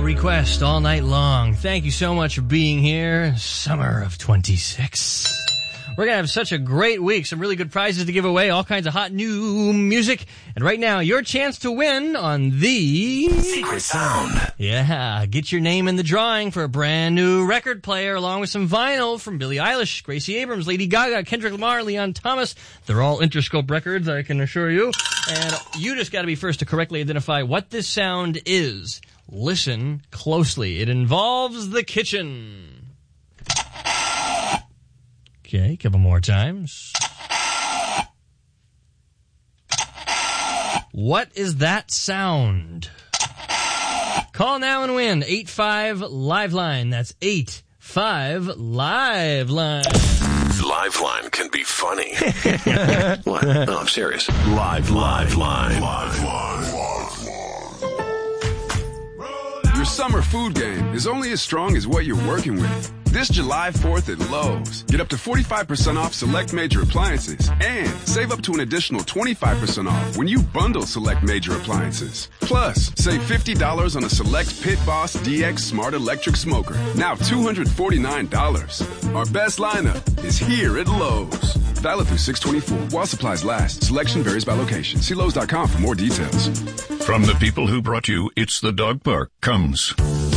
all request all night long. Thank you so much for being here. Summer of 26. We're going to have such a great week. Some really good prizes to give away. All kinds of hot new music. And right now, your chance to win on the Secret Sound. Yeah, get your name in the drawing for a brand new record player along with some vinyl from Billie Eilish, Gracie Abrams, Lady Gaga, Kendrick Lamar, Leon Thomas. They're all Interscope records, I can assure you. And you just got to be first to correctly identify what this sound is. Listen closely. It involves the kitchen. Okay, a couple more times. What is that sound? Call now and win. 85-LIVELINE. That's 85-LIVELINE. Liveline can be funny. What? No, I'm serious. Liveline. Your summer food game is only as strong as what you're working with. This July 4th at Lowe's, get up to 45% off select major appliances and save up to an additional 25% off when you bundle select major appliances. Plus, save $50 on a select Pit Boss DX Smart Electric Smoker, now $249. Our best lineup is here at Lowe's. Valid through 6/24 while supplies last. Selection varies by location. See Lowe's.com for more details. From the people who brought you It's the Dog Park comes